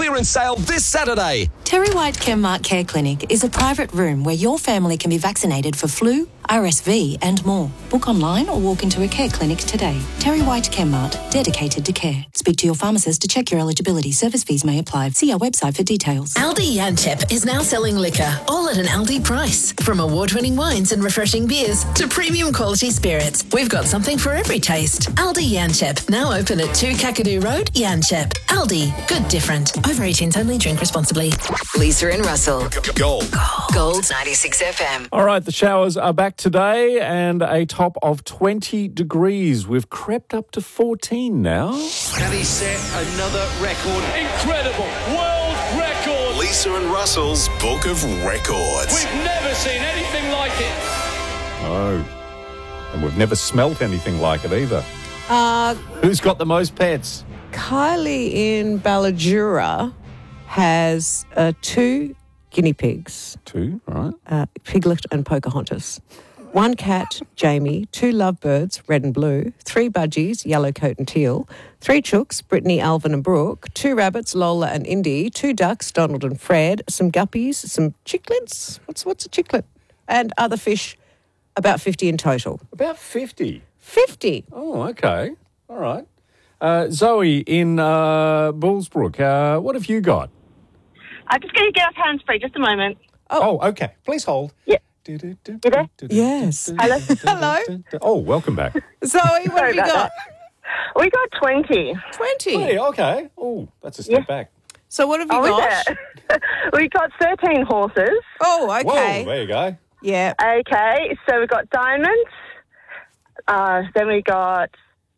clearance sale this Saturday. Terry White Chemmart Care Clinic is a private room where your family can be vaccinated for flu, RSV and more. Book online or walk into a care clinic today. Terry White Chemmart, dedicated to care. Speak to your pharmacist to check your eligibility. Service fees may apply. See our website for details. Aldi Yanchep is now selling liquor, all at an Aldi price. From award-winning wines and refreshing beers to premium quality spirits, we've got something for every taste. Aldi Yanchep, now open at 2 Kakadu Road, Yanchep. Aldi, good different. Over 18s only, drink responsibly. Lisa and Russell. Gold. Gold 96 FM. All right, the showers are back today and a top of 20 degrees. We've crept up to 14 now. Can he set another record? Incredible world record. Lisa and Russell's Book of Records. We've never seen anything like it. Oh, and we've never smelt anything like it either. Who's got the most pets? Kylie in Ballajura has 2 guinea pigs, 2, all right. Piglet and Pocahontas. 1 cat, Jamie, 2 lovebirds, red and blue, 3 budgies, yellow coat and teal, 3 chooks, Brittany, Alvin and Brooke, 2 rabbits, Lola and Indy, 2 ducks, Donald and Fred, some guppies, some chicklets. What's a chicklet? And other fish, about 50 in total. About 50. 50? Oh, okay. All right. Zoe in Bullsbrook, what have you got? I'm just going to get off hands-free, just a moment. Oh, okay. Please hold. Yeah. there? Yes. Hello? Hello? Oh, welcome back. Zoe, what have you got? We got 20. 20. Hey, okay. Oh, that's a step back. So what have you got? We got 13 horses. Oh, okay. Whoa, there you go. Yeah. Okay, so we got Diamonds. Then we got,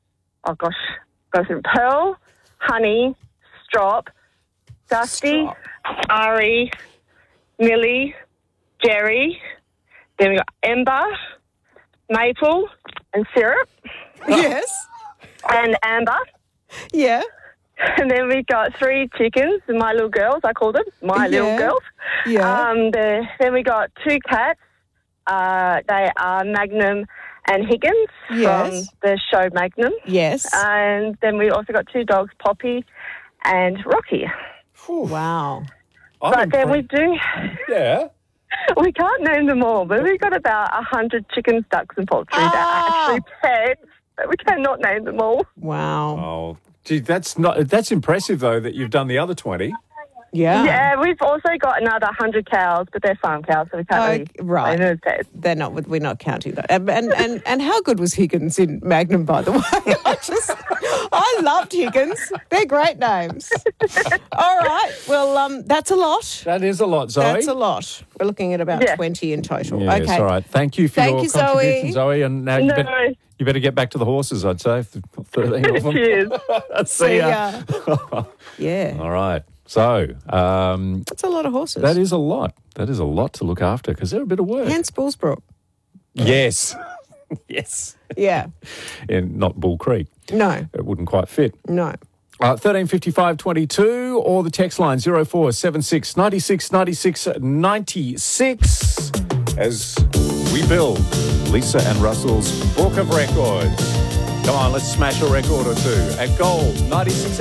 Pearl, Honey, Strop, Dusty, Ari, Millie, Jerry. Then we got Ember, Maple, and Syrup. Yes. And Amber. Yeah. And then we got 3 chickens, my little girls, I call them, little girls. Yeah. Then we got 2 cats. They are Magnum and Higgins from the show Magnum. Yes. And then we also got 2 dogs, Poppy and Rocky. Wow. But then we do... Yeah. We can't name them all, but we've got about 100 chickens, ducks and poultry that are actually pets, but we cannot name them all. Wow. Oh, gee, that's impressive, though, that you've done the other 20. Yeah. Yeah, we've also got another 100 cows, but they're farm cows, so we can't right. name them as pets. They're not. We're not counting that. And how good was Higgins in Magnum, by the way? I loved Higgins. They're great names. All right. Well, that's a lot. That is a lot, Zoe. That's a lot. We're looking at about 20 in total. Yes, okay. all right. Thank you for your contribution, Zoe. And now you better get back to the horses, I'd say. 13 of them. Cheers. See ya. Yeah. All right. So, that's a lot of horses. That is a lot. That is a lot to look after because they're a bit of work. Hence Bullsbrook. Yes. Yes. Yeah. And not Bull Creek. No. It wouldn't quite fit. No. 135522 or the text line 0476 96 96 96 as we build Lisa and Russell's Book of Records. Come on, let's smash a record or two at Gold 96.